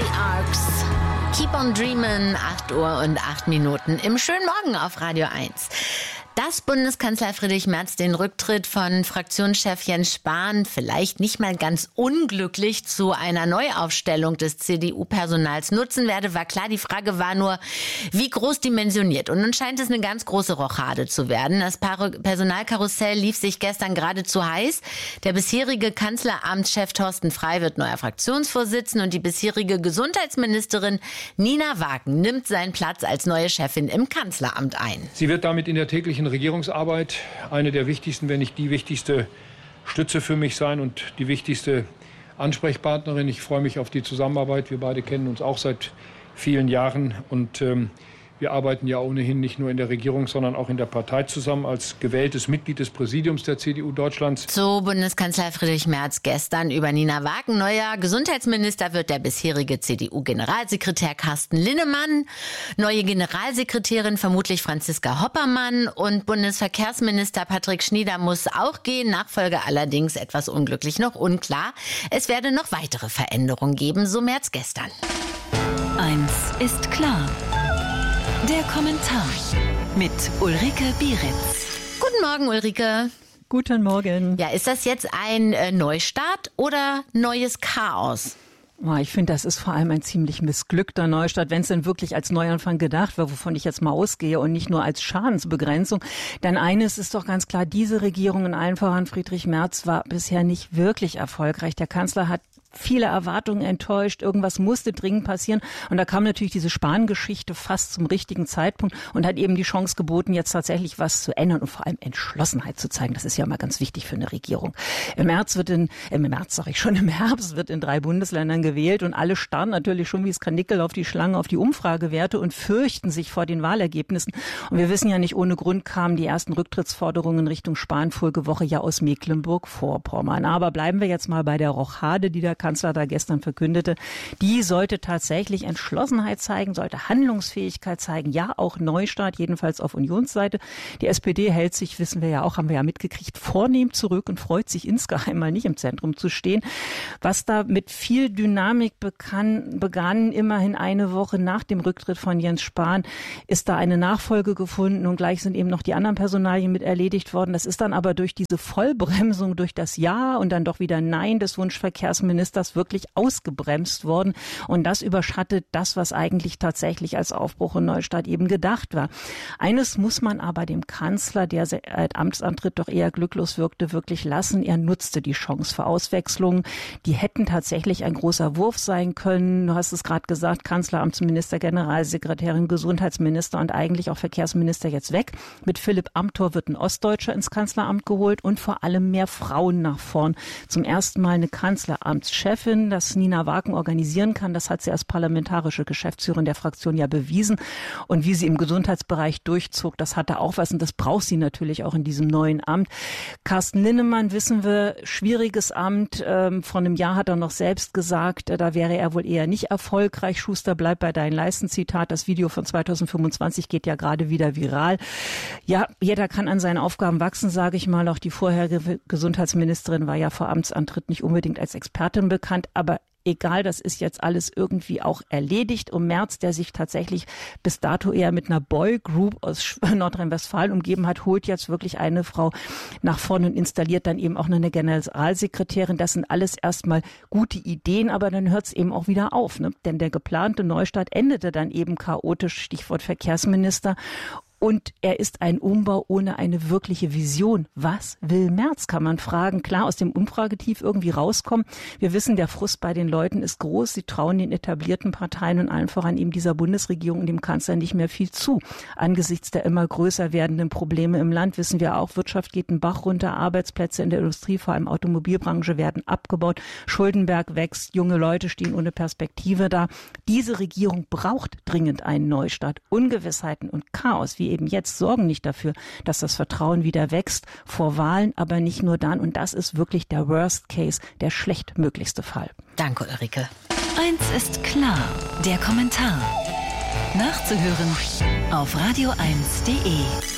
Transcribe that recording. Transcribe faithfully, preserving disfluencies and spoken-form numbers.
Arcs. Keep on Dreamin', acht Uhr und acht Minuten im schönen Morgen auf Radio eins. Dass Bundeskanzler Friedrich Merz den Rücktritt von Fraktionschef Jens Spahn vielleicht nicht mal ganz unglücklich zu einer Neuaufstellung des C D U-Personals nutzen werde, war klar. Die Frage war nur, wie groß dimensioniert. Und nun scheint es eine ganz große Rochade zu werden. Das Personalkarussell lief sich gestern geradezu heiß. Der bisherige Kanzleramtschef Thorsten Frey wird neuer Fraktionsvorsitzender und die bisherige Gesundheitsministerin Nina Wagen nimmt seinen Platz als neue Chefin im Kanzleramt ein. Sie wird damit in der täglichen Regierungsarbeit eine der wichtigsten, wenn nicht die wichtigste Stütze für mich sein und die wichtigste Ansprechpartnerin. Ich freue mich auf die Zusammenarbeit. Wir beide kennen uns auch seit vielen Jahren und ähm, wir arbeiten ja ohnehin nicht nur in der Regierung, sondern auch in der Partei zusammen als gewähltes Mitglied des Präsidiums der C D U Deutschlands. So Bundeskanzler Friedrich Merz gestern über Nina Wagen. Neuer Gesundheitsminister wird der bisherige C D U-Generalsekretär Carsten Linnemann. Neue Generalsekretärin vermutlich Franziska Hoppermann. Und Bundesverkehrsminister Patrick Schnieder muss auch gehen. Nachfolge allerdings etwas unglücklich noch unklar. Es werde noch weitere Veränderungen geben, so Merz gestern. Eins ist klar. Der Kommentar mit Ulrike Bieritz. Guten Morgen, Ulrike. Guten Morgen. Ja, ist das jetzt ein äh, Neustart oder neues Chaos? Ich finde, das ist vor allem ein ziemlich missglückter Neustart, wenn es denn wirklich als Neuanfang gedacht war, wovon ich jetzt mal ausgehe und nicht nur als Schadensbegrenzung. Denn eines ist doch ganz klar, diese Regierung, in allen voran Friedrich Merz, war bisher nicht wirklich erfolgreich. Der Kanzler hat viele Erwartungen enttäuscht, irgendwas musste dringend passieren und da kam natürlich diese Spahn-Geschichte fast zum richtigen Zeitpunkt und hat eben die Chance geboten, jetzt tatsächlich was zu ändern und vor allem Entschlossenheit zu zeigen. Das ist ja mal ganz wichtig für eine Regierung. Im März wird in, im März sag ich schon, im Herbst wird in drei Bundesländern gewählt und alle starren natürlich schon wie das Kanickel auf die Schlange, auf die Umfragewerte und fürchten sich vor den Wahlergebnissen. Und wir wissen ja nicht, ohne Grund kamen die ersten Rücktrittsforderungen Richtung Spahn vorige Woche ja aus Mecklenburg-Vorpommern. Aber bleiben wir jetzt mal bei der Rochade, die der Kanzler da gestern verkündete, die sollte tatsächlich Entschlossenheit zeigen, sollte Handlungsfähigkeit zeigen, ja auch Neustart, jedenfalls auf Unionsseite. Die S P D hält sich, wissen wir ja auch, haben wir ja mitgekriegt, vornehm zurück und freut sich insgeheim mal nicht im Zentrum zu stehen. Was da mit viel Dynamik begann, begann, immerhin eine Woche nach dem Rücktritt von Jens Spahn, ist da eine Nachfolge gefunden und gleich sind eben noch die anderen Personalien mit erledigt worden. Das ist dann aber durch diese Vollbremsung, durch das Ja und dann doch wieder Nein des Wunschverkehrsministers das wirklich ausgebremst worden. Und das überschattet das, was eigentlich tatsächlich als Aufbruch und Neustart eben gedacht war. Eines muss man aber dem Kanzler, der seit Amtsantritt doch eher glücklos wirkte, wirklich lassen. Er nutzte die Chance für Auswechslungen. Die hätten tatsächlich ein großer Wurf sein können. Du hast es gerade gesagt, Kanzleramtsminister, Generalsekretärin, Gesundheitsminister und eigentlich auch Verkehrsminister jetzt weg. Mit Philipp Amthor wird ein Ostdeutscher ins Kanzleramt geholt und vor allem mehr Frauen nach vorn. Zum ersten Mal eine Kanzleramtschefin, das Nina Wagen organisieren kann. Das hat sie als parlamentarische Geschäftsführerin der Fraktion ja bewiesen. Und wie sie im Gesundheitsbereich durchzog, das hatte auch was. Und das braucht sie natürlich auch in diesem neuen Amt. Carsten Linnemann, wissen wir, schwieriges Amt. Ähm, vor einem Jahr hat er noch selbst gesagt, äh, da wäre er wohl eher nicht erfolgreich. Schuster, bleib bei deinen Leisten. Zitat, das Video von zweitausendfünfundzwanzig geht ja gerade wieder viral. Ja, jeder kann an seinen Aufgaben wachsen, sage ich mal. Auch die vorherige Gesundheitsministerin war ja vor Amtsantritt nicht unbedingt als Expertin bekannt, aber egal, das ist jetzt alles irgendwie auch erledigt. Und Merz, der sich tatsächlich bis dato eher mit einer Boy-Group aus Nordrhein-Westfalen umgeben hat, holt jetzt wirklich eine Frau nach vorne und installiert dann eben auch eine Generalsekretärin. Das sind alles erstmal gute Ideen, aber dann hört es eben auch wieder auf, ne? Denn der geplante Neustart endete dann eben chaotisch, Stichwort Verkehrsminister. Und er ist ein Umbau ohne eine wirkliche Vision. Was will Merz, kann man fragen. Klar, aus dem Umfragetief irgendwie rauskommen. Wir wissen, der Frust bei den Leuten ist groß. Sie trauen den etablierten Parteien und allen voran eben dieser Bundesregierung und dem Kanzler nicht mehr viel zu. Angesichts der immer größer werdenden Probleme im Land wissen wir auch, Wirtschaft geht den Bach runter, Arbeitsplätze in der Industrie, vor allem Automobilbranche, werden abgebaut. Schuldenberg wächst, junge Leute stehen ohne Perspektive da. Diese Regierung braucht dringend einen Neustart. Ungewissheiten und Chaos, wie eben jetzt, sorgen nicht dafür, dass das Vertrauen wieder wächst vor Wahlen, aber nicht nur dann. Und das ist wirklich der Worst Case, der schlechtmöglichste Fall. Danke, Ulrike. Eins ist klar, der Kommentar. Nachzuhören auf radio eins punkt de.